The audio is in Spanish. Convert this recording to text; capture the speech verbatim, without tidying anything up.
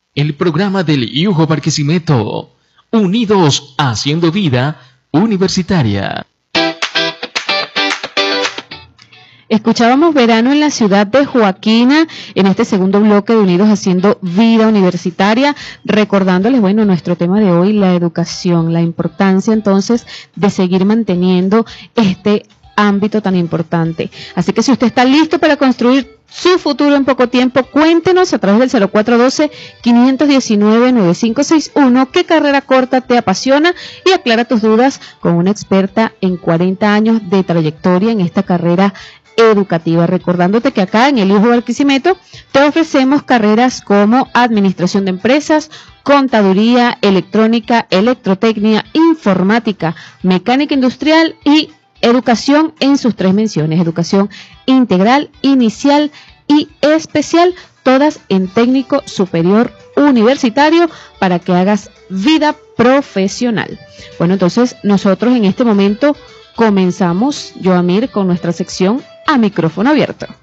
el programa del Yujo Barquisimeto, unidos haciendo vida universitaria. Escuchábamos Verano en la ciudad de Joaquina en este segundo bloque de Unidos Haciendo Vida Universitaria, recordándoles, bueno, nuestro tema de hoy, la educación, la importancia entonces de seguir manteniendo este ámbito tan importante. Así que si usted está listo para construir su futuro en poco tiempo, cuéntenos a través del cero cuatro uno dos, cinco uno nueve, nueve cinco seis uno qué carrera corta te apasiona y aclara tus dudas con una experta en cuarenta años de trayectoria en esta carrera educativa. Recordándote que acá en el Yujo Barquisimeto te ofrecemos carreras como Administración de Empresas, Contaduría, Electrónica, Electrotecnia, Informática, Mecánica Industrial y Educación en sus tres menciones, educación integral, inicial y especial, todas en técnico superior universitario para que hagas vida profesional. Bueno, entonces nosotros en este momento comenzamos, Yoamir, con nuestra sección A Micrófono Abierto.